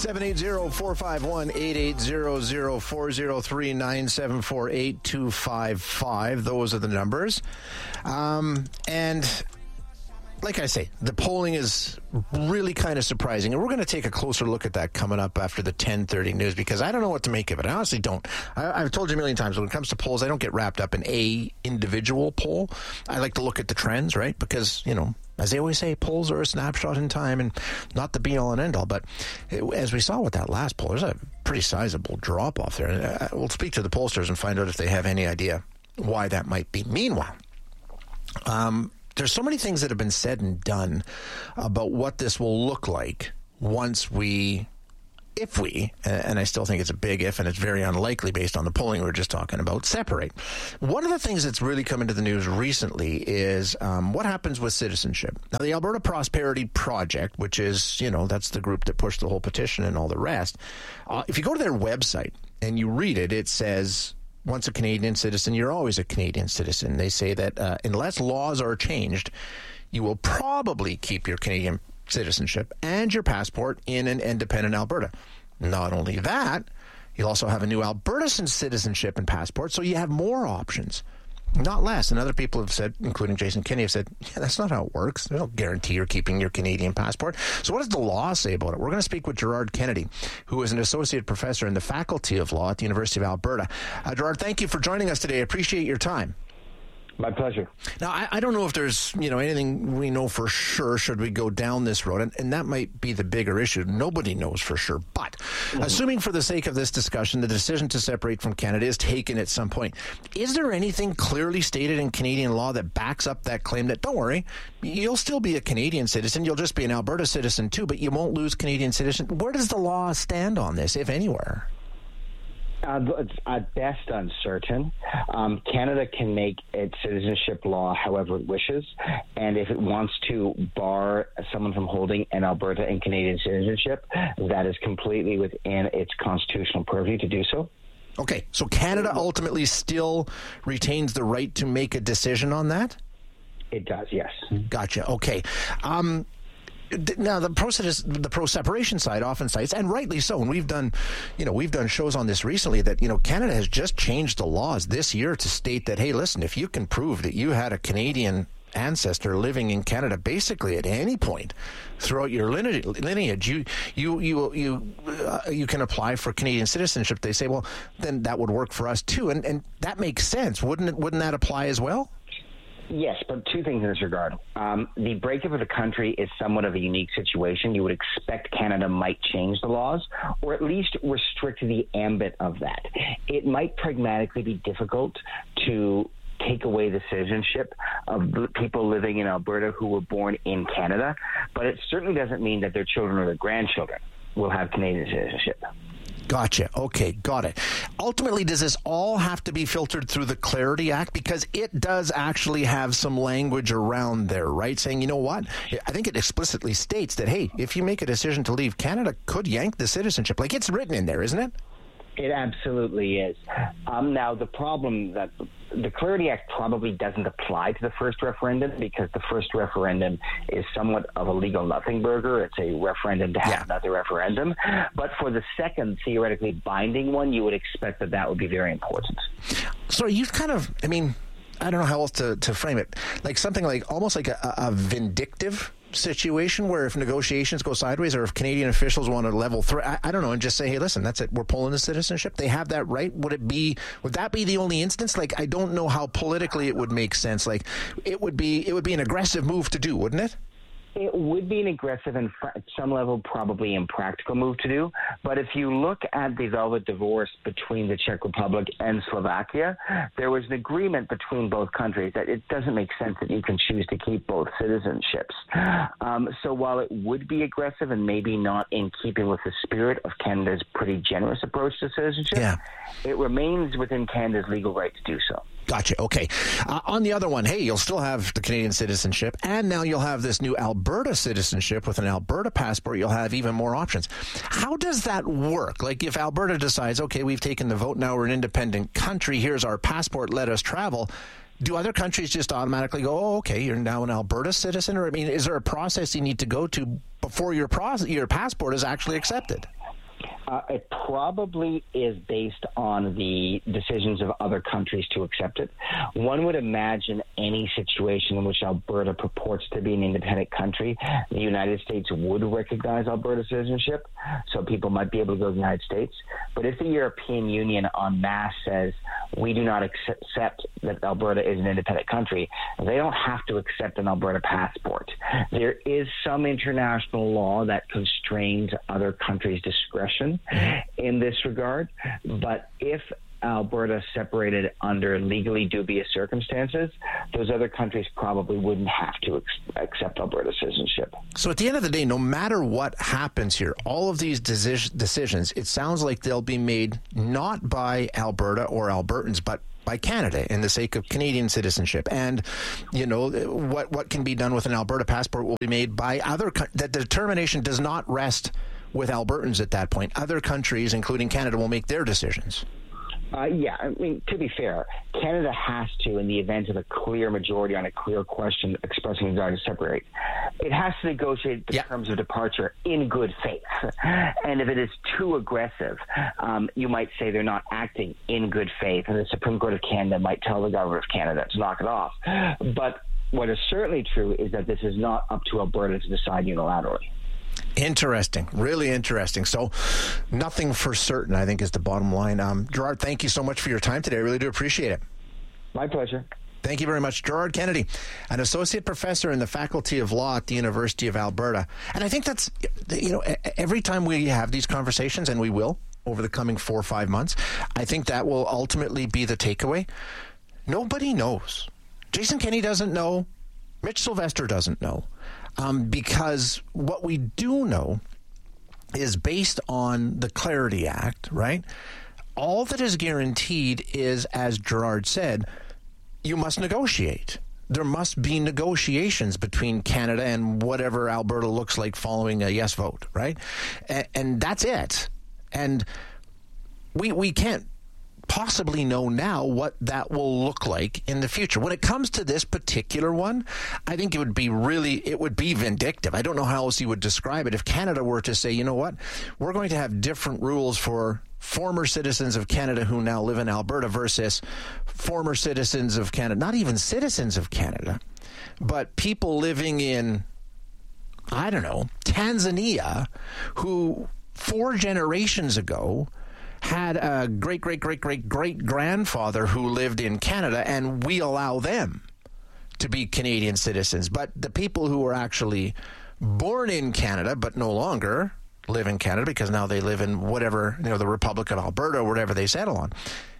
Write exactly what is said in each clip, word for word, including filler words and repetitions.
seven eight zero, four five one, eight eight zero zero, four zero three, nine seven four, eight two five five. Those are the numbers. Um, and like I say, the polling is really kind of surprising. And we're going to take a closer look at that coming up after the ten thirty news, because I don't know what to make of it. I honestly don't. I, I've told you a million times, when it comes to polls, I don't get wrapped up in a individual poll. I like to look at the trends, right? Because, you know, as they always say, polls are a snapshot in time and not the be-all and end-all. But it, as we saw with that last poll, there's a pretty sizable drop-off there. And uh, we'll speak to the pollsters and find out if they have any idea why that might be. Meanwhile, um, there's so many things that have been said and done about what this will look like once we... if we, and I still think it's a big if, and it's very unlikely based on the polling we were just talking about, separate. One of the things that's really come into the news recently is um, what happens with citizenship. Now, the Alberta Prosperity Project, which is, you know, that's the group that pushed the whole petition and all the rest. Uh, if you go to their website and you read it, it says, once a Canadian citizen, you're always a Canadian citizen. They say that uh, unless laws are changed, you will probably keep your Canadian citizenship and your passport in an independent Alberta. Not only that, you'll also have a new Alberta citizenship and passport, so you have more options, not less. And other people have said, including Jason Kenney, have said, yeah, that's not how it works. There's no guarantee you're keeping your Canadian passport. So what does the law say about it? We're going to speak with Gerard Kennedy, who is an associate professor in the Faculty of Law at the University of Alberta. Uh, Gerard, thank you for joining us today. I appreciate your time. My pleasure. Now, I, I don't know if there's, you know, anything we know for sure should we go down this road, and, and that might be the bigger issue. Nobody knows for sure. But mm-hmm. assuming for the sake of this discussion, the decision to separate from Canada is taken at some point, is there anything clearly stated in Canadian law that backs up that claim that, don't worry, you'll still be a Canadian citizen, you'll just be an Alberta citizen too, but you won't lose Canadian citizenship? Where does the law stand on this, if anywhere? Uh, it's at best uncertain. Um, Canada can make its citizenship law however it wishes, and if it wants to bar someone from holding an Alberta and Canadian citizenship, that is completely within its constitutional purview to do so. Okay, so Canada ultimately still retains the right to make a decision on that? It does, yes. Gotcha. Okay. Um, Now, the pro the pro separation side often cites, and rightly so, and we've done, you know, we've done shows on this recently, that, you know, Canada has just changed the laws this year to state that, hey, listen, if you can prove that you had a Canadian ancestor living in Canada basically at any point throughout your lineage, you you you you uh, you can apply for Canadian citizenship. They say, well, then that would work for us too, and and that makes sense, wouldn't it? Wouldn't that apply as well? Yes, but two things in this regard. Um, the breakup of the country is somewhat of a unique situation. You would expect Canada might change the laws, or at least restrict the ambit of that. It might pragmatically be difficult to take away the citizenship of people living in Alberta who were born in Canada, but it certainly doesn't mean that their children or their grandchildren will have Canadian citizenship. Gotcha. Okay, got it. Ultimately, does this all have to be filtered through the Clarity Act? Because it does actually have some language around there, right? Saying, you know what? I think it explicitly states that, hey, if you make a decision to leave Canada, could yank the citizenship. Like, it's written in there, isn't it? It absolutely is. Um, now, the problem that the Clarity Act probably doesn't apply to the first referendum, because the first referendum is somewhat of a legal nothing burger. It's a referendum to have yeah. another referendum. But for the second theoretically binding one, you would expect that that would be very important. So you've kind of, I mean, I don't know how else to, to frame it, like something like almost like a, a vindictive situation where if negotiations go sideways, or if Canadian officials want to level through, I, I don't know, and just say, hey, listen, that's it, we're pulling the citizenship. They have that right. Would it be, would that be the only instance? Like, I don't know how politically it would make sense. Like, it would be, it would be an aggressive move to do, wouldn't it? It would be an aggressive and at some level probably impractical move to do. But if you look at the Velvet Divorce between the Czech Republic and Slovakia, there was an agreement between both countries that it doesn't make sense that you can choose to keep both citizenships. Um, so while it would be aggressive and maybe not in keeping with the spirit of Canada's pretty generous approach to citizenship, yeah. it remains within Canada's legal right to do so. Gotcha. Okay. Uh, on the other one, hey, you'll still have the Canadian citizenship, and now you'll have this new Alberta citizenship with an Alberta passport. You'll have even more options. How does that work? Like, if Alberta decides, okay, we've taken the vote, now we're an independent country, here's our passport, let us travel, do other countries just automatically go, oh, okay, you're now an Alberta citizen? Or, I mean, is there a process you need to go to before your, process, your passport is actually accepted? Uh, it probably is based on the decisions of other countries to accept it. One would imagine any situation in which Alberta purports to be an independent country, the United States would recognize Alberta citizenship, so people might be able to go to the United States. But if the European Union en masse says we do not accept that Alberta is an independent country, they don't have to accept an Alberta passport. There is some international law that constrains other countries' discretion in this regard, but if Alberta separated under legally dubious circumstances, those other countries probably wouldn't have to ex- accept Alberta citizenship. So at the end of the day, no matter what happens here, all of these deci- decisions, it sounds like they'll be made not by Alberta or Albertans, but by Canada in the sake of Canadian citizenship. And, you know, what what can be done with an Alberta passport will be made by other co- that the determination does not rest with Albertans at that point. Other countries, including Canada, will make their decisions. Uh, yeah, I mean, to be fair, Canada has to, in the event of a clear majority on a clear question expressing a desire to separate, it has to negotiate the yeah. terms of departure in good faith. And if it is too aggressive, um, you might say they're not acting in good faith, and the Supreme Court of Canada might tell the government of Canada to knock it off. But what is certainly true is that this is not up to Alberta to decide unilaterally. Interesting. Really interesting. So nothing for certain, I think, is the bottom line. Um, Gerard, thank you so much for your time today. I really do appreciate it. My pleasure. Thank you very much. Gerard Kennedy, an associate professor in the Faculty of Law at the University of Alberta. And I think that's, you know, every time we have these conversations, and we will over the coming four or five months, I think that will ultimately be the takeaway. Nobody knows. Jason Kenney doesn't know. Mitch Sylvester doesn't know. Um, because what we do know is based on the Clarity Act, right? All that is guaranteed is, as Gerard said, you must negotiate. There must be negotiations between Canada and whatever Alberta looks like following a yes vote, right? And, and that's it. And we we can't possibly know now what that will look like in the future. When it comes to this particular one, I think it would be really, it would be vindictive. I don't know how else you would describe it. If Canada were to say, you know what, we're going to have different rules for former citizens of Canada who now live in Alberta versus former citizens of Canada, not even citizens of Canada, but people living in, I don't know, Tanzania, who four generations ago had a great, great, great, great, great grandfather who lived in Canada, and we allow them to be Canadian citizens. But the people who were actually born in Canada but no longer live in Canada because now they live in whatever, you know, the Republic of Alberta or whatever they settle on,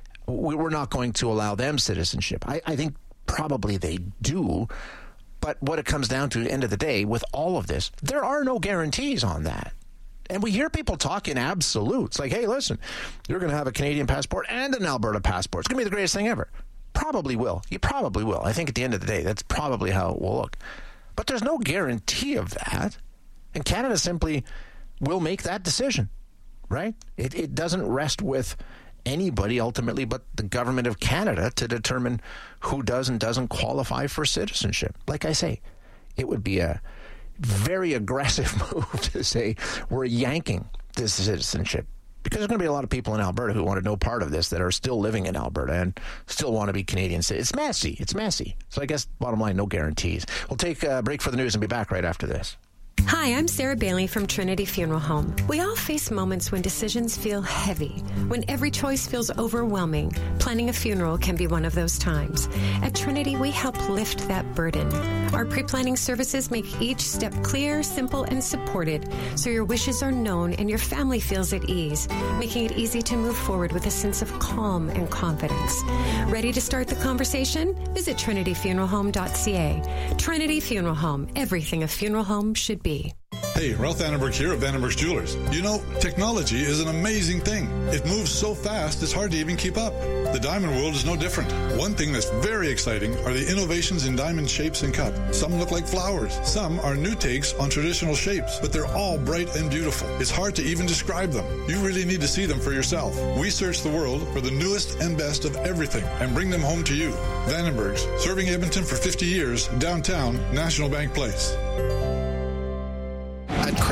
we're not going to allow them citizenship. I, I think probably they do. But what it comes down to at the end of the day with all of this, there are no guarantees on that. And we hear people talk in absolutes, like, hey, listen, you're going to have a Canadian passport and an Alberta passport. It's going to be the greatest thing ever. Probably will. You probably will. I think at the end of the day, that's probably how it will look. But there's no guarantee of that. And Canada simply will make that decision, right? It, it doesn't rest with anybody ultimately but the government of Canada to determine who does and doesn't qualify for citizenship. Like I say, it would be a very aggressive move to say we're yanking this citizenship, because there's going to be a lot of people in Alberta who want no part of this that are still living in Alberta and still want to be Canadian citizens. It's messy. It's messy. So I guess bottom line, no guarantees. We'll take a break for the news and be back right after this. Hi, I'm Sarah Bailey from Trinity Funeral Home. We all face moments when decisions feel heavy, when every choice feels overwhelming. Planning a funeral can be one of those times. At Trinity, we help lift that burden. Our pre-planning services make each step clear, simple, and supported, so your wishes are known and your family feels at ease, making it easy to move forward with a sense of calm and confidence. Ready to start the conversation? Visit trinity funeral home dot c a. Trinity Funeral Home, everything a funeral home should be. Hey, Ralph Vandenberg here of Vandenberg's Jewelers. You know, technology is an amazing thing. It moves so fast, it's hard to even keep up. The diamond world is no different. One thing that's very exciting are the innovations in diamond shapes and cut. Some look like flowers. Some are new takes on traditional shapes, but they're all bright and beautiful. It's hard to even describe them. You really need to see them for yourself. We search the world for the newest and best of everything and bring them home to you. Vandenberg's, serving Edmonton for fifty years, downtown National Bank Place. At Chris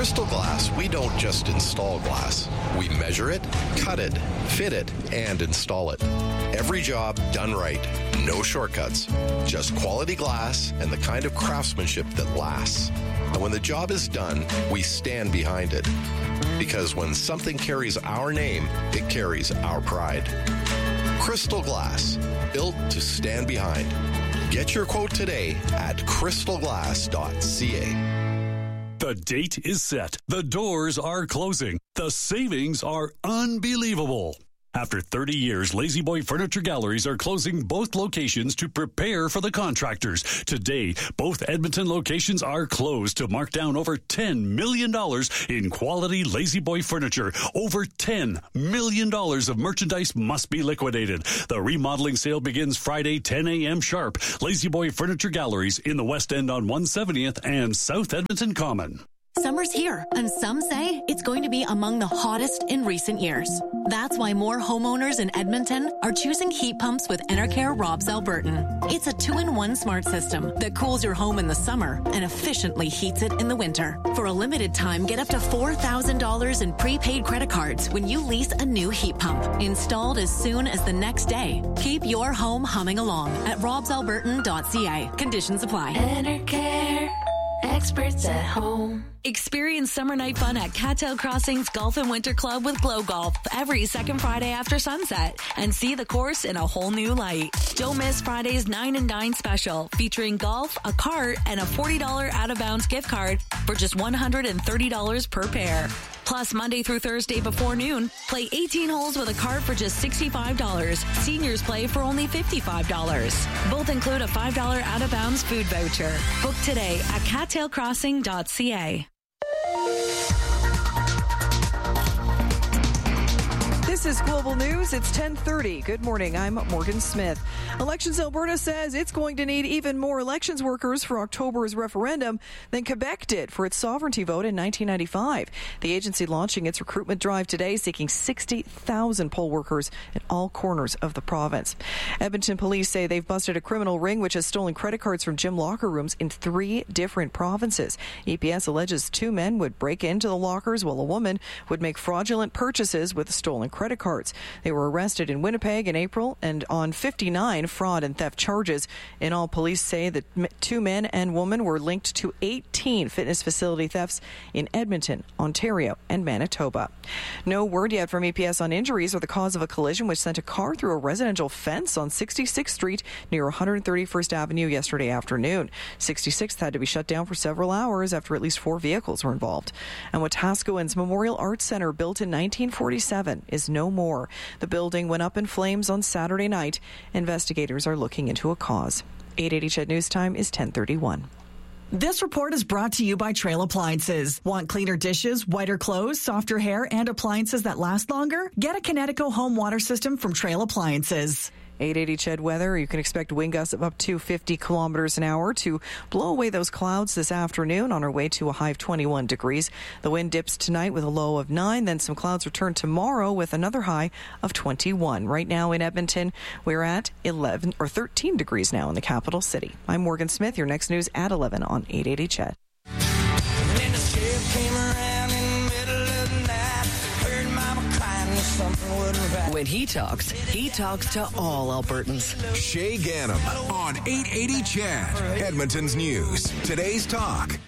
Crystal Glass, we don't just install glass. We measure it, cut it, fit it, and install it. Every job done right. No shortcuts. Just quality glass and the kind of craftsmanship that lasts. And when the job is done, we stand behind it. Because when something carries our name, it carries our pride. Crystal Glass, built to stand behind. Get your quote today at crystal glass dot c a. The date is set. The doors are closing. The savings are unbelievable. After thirty years, Lazy Boy Furniture Galleries are closing both locations to prepare for the contractors. Today, both Edmonton locations are closed to mark down over ten million dollars in quality Lazy Boy furniture. Over ten million dollars of merchandise must be liquidated. The remodeling sale begins Friday, ten a.m. sharp. Lazy Boy Furniture Galleries in the West End on one seventieth and South Edmonton Common. Summer's here, and some say it's going to be among the hottest in recent years. That's why more homeowners in Edmonton are choosing heat pumps with Enercare Robs Albertan. It's a two-in-one smart system that cools your home in the summer and efficiently heats it in the winter. For a limited time, get up to four thousand dollars in prepaid credit cards when you lease a new heat pump, installed as soon as the next day. Keep your home humming along at robs albertan dot c a. Conditions apply. Enercare. Experts at home. Experience summer night fun at Cattail Crossings Golf and Winter Club with Glow Golf every second Friday after sunset and see the course in a whole new light. Don't miss Friday's nine and dine special featuring golf, a cart, and a forty dollars out-of-bounds gift card for just one hundred thirty dollars per pair. Plus, Monday through Thursday before noon, play eighteen holes with a cart for just sixty-five dollars. Seniors play for only fifty-five dollars. Both include a five dollars out-of-bounds food voucher. Book today at cattail crossing dot c a. This is Global News. It's ten thirty. Good morning. I'm Morgan Smith. Elections Alberta says it's going to need even more elections workers for October's referendum than Quebec did for its sovereignty vote in nineteen ninety-five. The agency launching its recruitment drive today, seeking sixty thousand poll workers in all corners of the province. Edmonton police say they've busted a criminal ring which has stolen credit cards from gym locker rooms in three different provinces. E P S alleges two men would break into the lockers while a woman would make fraudulent purchases with stolen credit cards. They were arrested in Winnipeg in April and on fifty-nine fraud and theft charges. In all, police say that two men and woman were linked to eighteen fitness facility thefts in Edmonton, Ontario, and Manitoba. No word yet from E P S on injuries or the cause of a collision which sent a car through a residential fence on sixty-sixth Street near one hundred thirty-first Avenue yesterday afternoon. sixty-sixth had to be shut down for several hours after at least four vehicles were involved. And Wetaskiwin's Memorial Arts Center, built in nineteen forty-seven, is no more. The building went up in flames on Saturday night. Investigators are looking into a cause. eight eighty C H E D News Time is ten thirty-one. This report is brought to you by Trail Appliances. Want cleaner dishes, whiter clothes, softer hair, and appliances that last longer? Get a Kinetico home water system from Trail Appliances. eight eighty C H E D weather. You can expect wind gusts of up to fifty kilometers an hour to blow away those clouds this afternoon on our way to a high of twenty-one degrees. The wind dips tonight with a low of nine. Then some clouds return tomorrow with another high of twenty-one. Right now in Edmonton, we're at eleven or thirteen degrees now in the capital city. I'm Morgan Smith. Your next news at eleven on eight eighty C H E D. When he talks, he talks to all Albertans. Shay Ganem on eight eighty C H E D, Edmonton's News. Today's talk.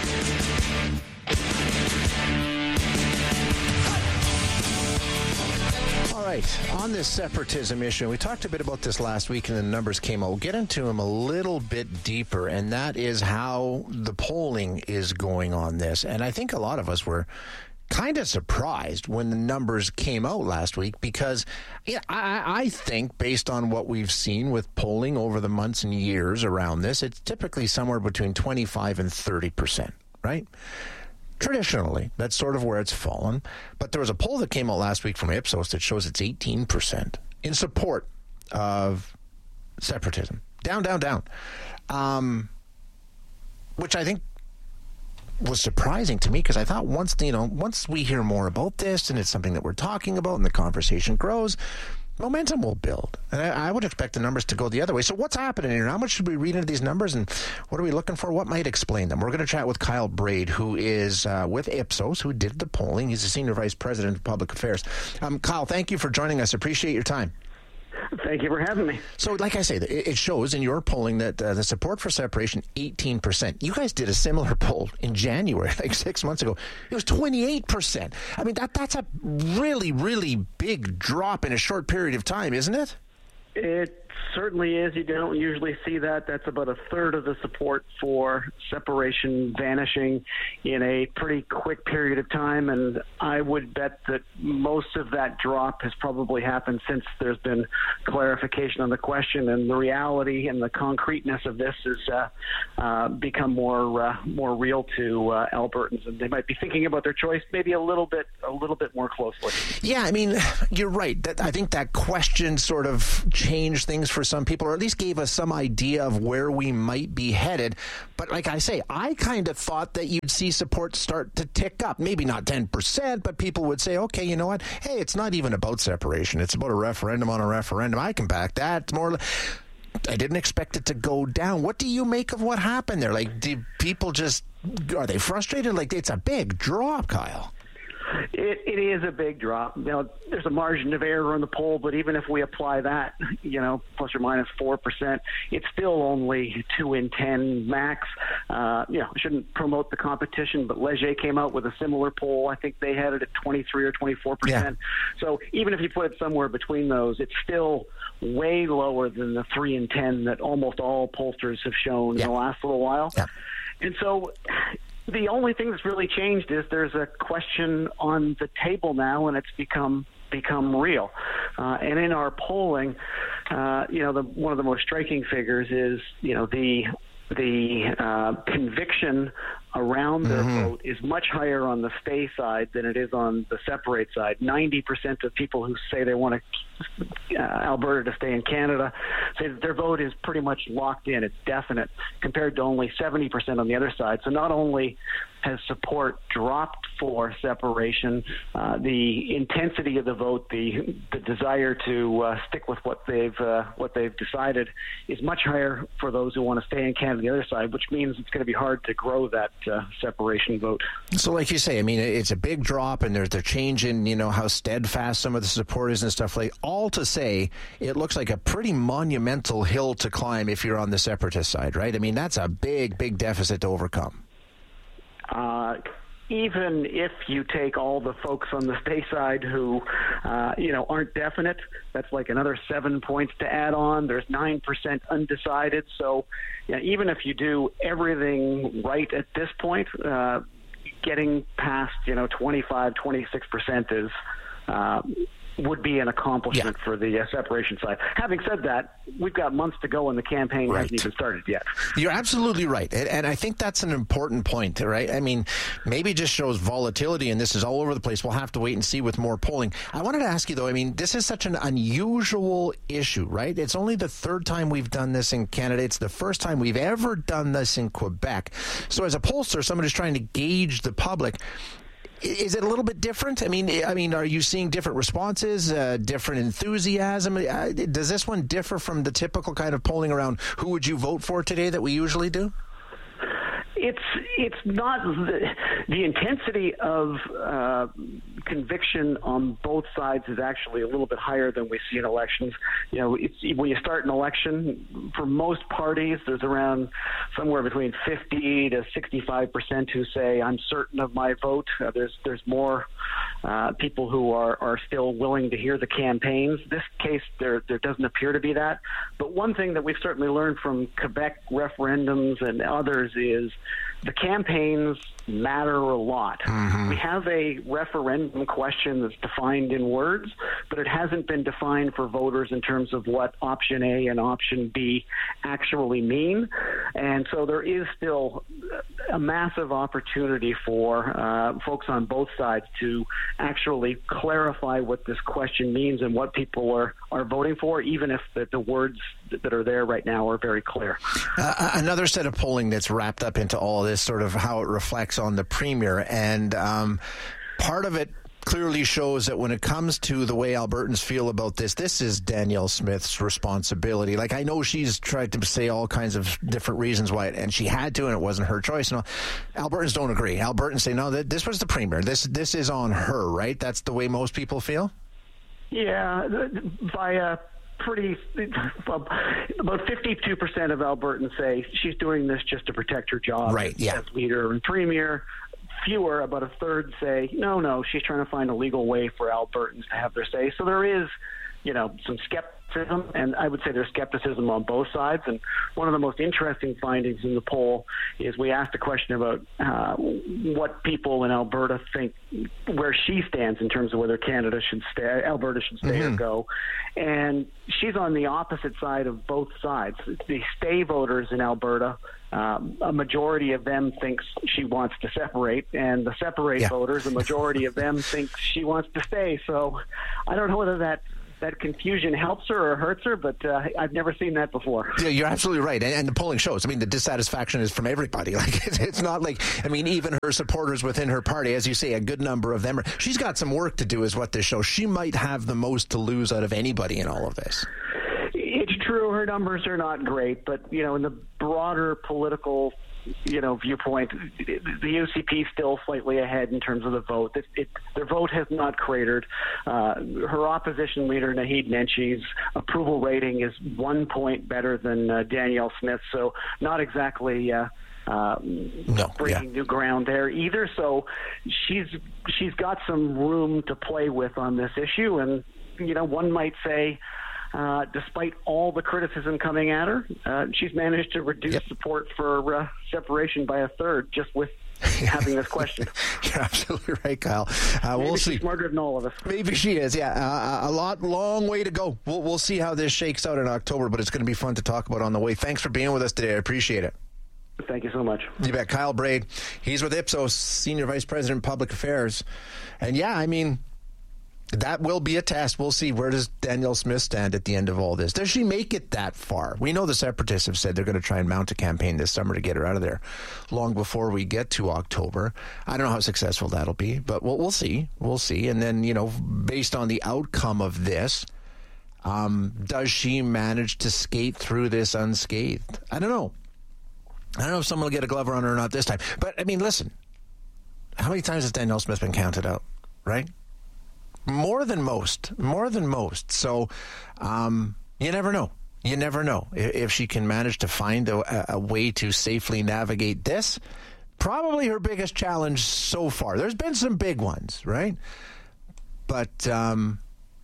All right, on this separatism issue, we talked a bit about this last week and the numbers came out. We'll get into them a little bit deeper, and that is how the polling is going on this. And I think a lot of us were kind of surprised when the numbers came out last week because yeah, I, I think based on what we've seen with polling over the months and years around this, it's typically somewhere between twenty-five and thirty percent, right? Traditionally, that's sort of where it's fallen. But there was a poll that came out last week from Ipsos that shows it's eighteen percent in support of separatism. Down, down, down. Um, which I think was surprising to me because I thought once, you know, once we hear more about this and it's something that we're talking about and the conversation grows, momentum will build. And I, I would expect the numbers to go the other way. So what's happening here? How much should we read into these numbers, and what are we looking for? What might explain them? We're going to chat with Kyle Braid, who is uh, with Ipsos, who did the polling. He's the Senior Vice President of Public Affairs. Um, Kyle, thank you for joining us. Appreciate your time. Thank you for having me. So, like I say, it shows in your polling that uh, the support for separation, eighteen percent. You guys did a similar poll in January, like six months ago. It was twenty-eight percent. I mean, that that's a really, really big drop in a short period of time, isn't it? It certainly is. You don't usually see that. That's about a third of the support for separation vanishing in a pretty quick period of time. And I would bet that most of that drop has probably happened since there's been clarification on the question. And the reality and the concreteness of this has uh, uh, become more uh, more real to uh, Albertans. And they might be thinking about their choice maybe a little bit a little bit more closely. Yeah, I mean, you're right. That, I think that question sort of changed things for some people, or at least gave us some idea of where we might be headed. But like I say, I kind of thought that you'd see support start to tick up. Maybe not ten percent, but people would say, okay, you know what? Hey, it's not even about separation. It's about a referendum on a referendum. I can back that. It's more... I didn't expect it to go down. What do you make of what happened there? Like, do people just... Are they frustrated? Like, it's a big drop, Kyle. It, it is a big drop. You know, there's a margin of error in the poll, but even if we apply that, you know, plus or minus four percent, it's still only two in ten max. Uh, you know, I shouldn't promote the competition, but Leger came out with a similar poll. I think they had it at twenty-three or twenty-four percent. Yeah. So even if you put it somewhere between those, it's still way lower than the three in ten that almost all pollsters have shown yeah. in the last little while. Yeah. And so... The only thing that's really changed is there's a question on the table now, and it's become become real. Uh, and in our polling, uh, you know, the, one of the most striking figures is, you know, the the uh, conviction around their mm-hmm. vote is much higher on the stay side than it is on the separate side. ninety percent of people who say they want to, uh, Alberta to stay in Canada say that their vote is pretty much locked in. It's definite, compared to only seventy percent on the other side. So not only has support dropped for separation, uh, the intensity of the vote, the the desire to uh, stick with what they've uh, what they've decided is much higher for those who want to stay in Canada on the other side, which means it's going to be hard to grow that uh, separation vote. So like you say, I mean, it's a big drop, and there's the change in, you know, how steadfast some of the support is and stuff like. All to say, it looks like a pretty monumental hill to climb if you're on the separatist side, right? I mean, that's a big, big deficit to overcome. Uh, even if you take all the folks on the stay side who, uh, you know, aren't definite, that's like another seven points to add on. There's nine percent undecided. So yeah, even if you do everything right at this point, uh, getting past, you know, twenty-five, twenty-six percent is... Uh, would be an accomplishment yeah. for the uh, separation side. Having said that, we've got months to go and the campaign right. hasn't even started yet. You're absolutely right. And, and I think that's an important point, right? I mean, maybe it just shows volatility, and this is all over the place. We'll have to wait and see with more polling. I wanted to ask you, though, I mean, this is such an unusual issue, right? It's only the third time we've done this in Canada. It's the first time we've ever done this in Quebec. So as a pollster, somebody who's trying to gauge the public, is it a little bit different? I mean, I mean, are you seeing different responses, uh, different enthusiasm? Uh, does this one differ from the typical kind of polling around who would you vote for today that we usually do? It's it's not the, the intensity of uh, conviction on both sides is actually a little bit higher than we see in elections. You know, it's, when you start an election, for most parties, there's around somewhere between fifty to sixty-five percent who say, I'm certain of my vote. Uh, there's there's more uh, people who are, are still willing to hear the campaigns. This case, there there doesn't appear to be that. But one thing that we've certainly learned from Quebec referendums and others is the campaigns matter a lot. Mm-hmm. We have a referendum question that's defined in words, but it hasn't been defined for voters in terms of what option A and option B actually mean. And so there is still a massive opportunity for uh, folks on both sides to actually clarify what this question means and what people are, are voting for, even if the, the words that are there right now are very clear. Uh, another set of polling that's wrapped up into all of this, sort of how it reflects on the premier, and um, part of it clearly shows that when it comes to the way Albertans feel about this, this is Danielle Smith's responsibility. Like, I know she's tried to say all kinds of different reasons why, it, and she had to, and it wasn't her choice. And all. Albertans don't agree. Albertans say, no, that this was the premier. This this is on her, right? That's the way most people feel? Yeah, by a pretty, about fifty-two percent of Albertans say she's doing this just to protect her job right, yeah. as leader and premier. Fewer, about a third, say, no, no, she's trying to find a legal way for Albertans to have their say. So there is, you know, some skepticism, and I would say there's skepticism on both sides. And one of the most interesting findings in the poll is we asked a question about uh, what people in Alberta think, where she stands in terms of whether Canada should stay, Alberta should stay mm-hmm. or go. And she's on the opposite side of both sides. The stay voters in Alberta, Um, a majority of them thinks she wants to separate, and the separate yeah. voters, a majority of them thinks she wants to stay. So I don't know whether that, that confusion helps her or hurts her, but uh, I've never seen that before. Yeah, you're absolutely right. And, and the polling shows. I mean, the dissatisfaction is from everybody. Like, it's, it's not like, I mean, even her supporters within her party, as you say, a good number of them are, she's got some work to do is what this shows. She might have the most to lose out of anybody in all of this. It's true, her numbers are not great, but, you know, in the broader political, you know, viewpoint, the U C P is still slightly ahead in terms of the vote. It, it, their vote has not cratered. Uh, her opposition leader, Naheed Nenchi's approval rating is one point better than uh, Danielle Smith, so not exactly uh, uh, no, breaking yeah. new ground there either. So she's she's got some room to play with on this issue, and, you know, one might say, Uh, despite all the criticism coming at her, uh, she's managed to reduce yep. support for uh, separation by a third just with having this question. You're absolutely right, Kyle. Uh, Maybe we'll she's see. Smarter than all of us. Maybe she is, yeah. Uh, a lot, long way to go. We'll, we'll see how this shakes out in October, but it's going to be fun to talk about on the way. Thanks for being with us today. I appreciate it. Thank you so much. You bet. Kyle Braid, he's with Ipsos, Senior Vice President of Public Affairs. And yeah, I mean, that will be a test. We'll see. Where does Danielle Smith stand at the end of all this? Does she make it that far? We know the Separatists have said they're going to try and mount a campaign this summer to get her out of there long before we get to October. I don't know how successful that'll be, but we'll, we'll see. We'll see. And then, you know, based on the outcome of this, um, does she manage to skate through this unscathed? I don't know. I don't know if someone will get a glover on her or not this time. But, I mean, listen, how many times has Danielle Smith been counted out, right? More than most, more than most. So um, you never know. You never know if she can manage to find a, a way to safely navigate this. Probably her biggest challenge so far. There's been some big ones, right? But um,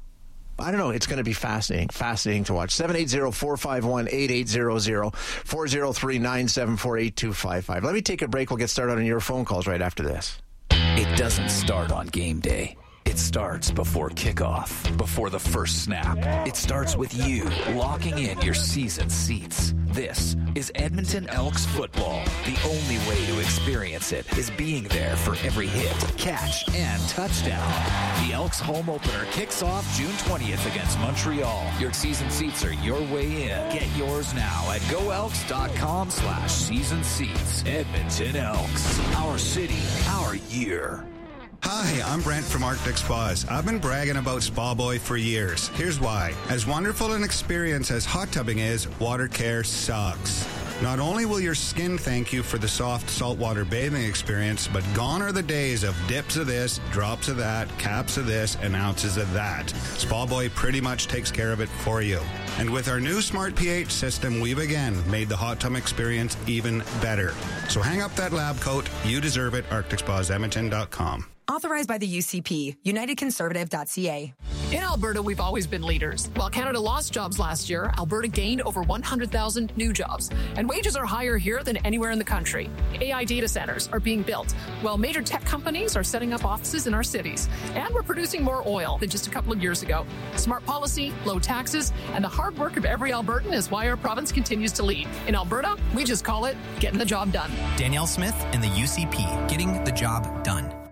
I don't know. It's going to be fascinating, fascinating to watch. seven eight zero, four five one, eight eight zero zero, four zero three, nine seven four, eight two five five. Let me take a break. We'll get started on your phone calls right after this. It doesn't start on game day. It starts before kickoff, before the first snap. It starts with you locking in your season seats. This is Edmonton Elks football. The only way to experience it is being there for every hit, catch, and touchdown. The Elks home opener kicks off June twentieth against Montreal. Your season seats are your way in. Get yours now at goelks.com slash season seats. Edmonton Elks. Our city, our year. Hi, I'm Brent from Arctic Spas. I've been bragging about Spa Boy for years. Here's why. As wonderful an experience as hot tubbing is, water care sucks. Not only will your skin thank you for the soft saltwater bathing experience, but gone are the days of dips of this, drops of that, caps of this, and ounces of that. Spa Boy pretty much takes care of it for you. And with our new Smart pH system, we've again made the hot tub experience even better. So hang up that lab coat. You deserve it. arctic spas edmonton dot com. Authorized by the U C P, united conservative dot c a. In Alberta, we've always been leaders. While Canada lost jobs last year, Alberta gained over one hundred thousand new jobs. And wages are higher here than anywhere in the country. A I data centers are being built, while major tech companies are setting up offices in our cities. And we're producing more oil than just a couple of years ago. Smart policy, low taxes, and the hard work of every Albertan is why our province continues to lead. In Alberta, we just call it getting the job done. Danielle Smith and the U C P, getting the job done.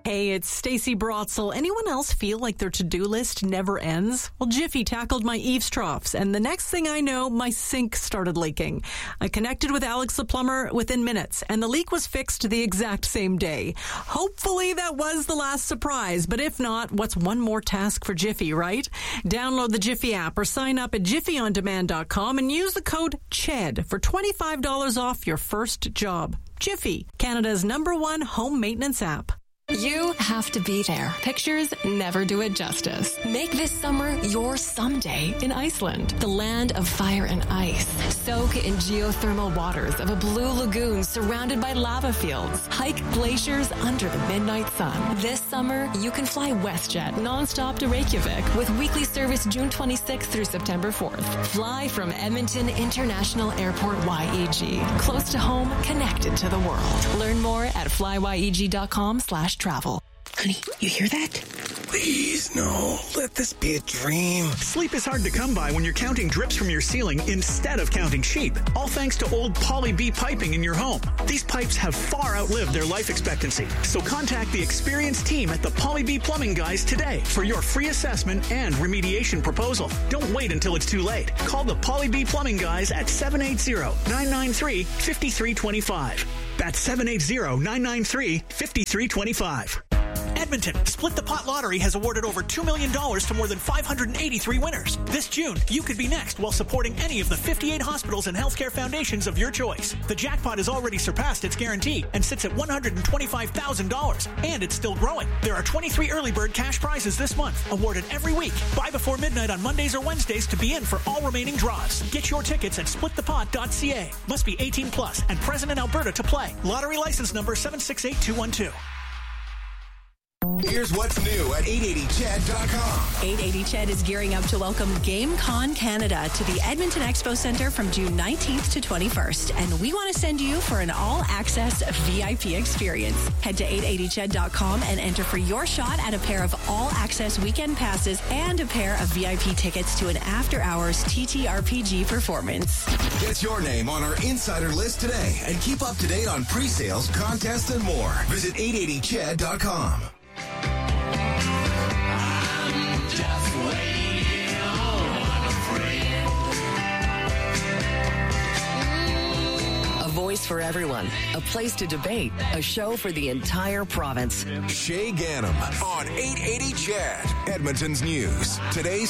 Hey, it's Stacey Brotzel. Anyone else feel like their to-do list never ends? Well, Jiffy tackled my eaves troughs, and the next thing I know, my sink started leaking. I connected with Alex the plumber within minutes, and the leak was fixed the exact same day. Hopefully that was the last surprise, but if not, what's one more task for Jiffy, right? Download the Jiffy app or sign up at jiffy on demand dot com and use the code C H E D for twenty-five dollars off your first job. Jiffy, Canada's number one home maintenance app. You have to be there. Pictures never do it justice. Make this summer your someday in Iceland, the land of fire and ice. Soak in geothermal waters of a blue lagoon surrounded by lava fields. Hike glaciers under the midnight sun. This summer, you can fly WestJet nonstop to Reykjavik with weekly service June twenty-sixth through September fourth. Fly from Edmonton International Airport Y E G. Close to home, connected to the world. Learn more at fly y e g dot com slash travel. Honey, you hear that? Please, no. Let this be a dream. Sleep is hard to come by when you're counting drips from your ceiling instead of counting sheep. All thanks to old Poly B piping in your home. These pipes have far outlived their life expectancy. So contact the experienced team at the Poly B Plumbing Guys today for your free assessment and remediation proposal. Don't wait until it's too late. Call the Poly B Plumbing Guys at seven eight zero, nine nine three, five three two five. That's seven eight zero, nine nine three, five three two five. Edmonton, Split the Pot Lottery has awarded over two million dollars to more than five hundred eighty-three winners. This June, you could be next while supporting any of the fifty-eight hospitals and healthcare foundations of your choice. The jackpot has already surpassed its guarantee and sits at one hundred twenty-five thousand dollars, and it's still growing. There are twenty-three early bird cash prizes this month, awarded every week. Buy before midnight on Mondays or Wednesdays to be in for all remaining draws. Get your tickets at split the pot dot c a. Must be eighteen plus and present in Alberta to play. Lottery license number seven six eight two one two. Here's what's new at eight eighty ched dot com. eight eighty Ched is gearing up to welcome GameCon Canada to the Edmonton Expo Centre from June nineteenth to twenty-first. And we want to send you for an all-access V I P experience. Head to eight eighty ched dot com and enter for your shot at a pair of all-access weekend passes and a pair of V I P tickets to an after-hours T T R P G performance. Get your name on our insider list today and keep up to date on pre-sales, contests, and more. Visit eight eighty ched dot com. A voice for everyone, a place to debate, a show for the entire province. Shay Ganem on eight eighty Ched, Edmonton's News. Today's